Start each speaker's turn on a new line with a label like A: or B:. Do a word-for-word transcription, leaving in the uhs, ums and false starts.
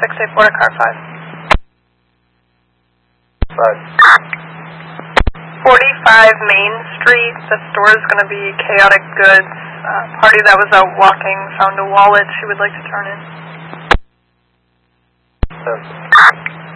A: six eight four to car five.
B: Five.
A: forty-five Main Street. The store is going to be Chaotic Goods. Uh, party that was out walking found a wallet she would like to turn in.
B: Ten.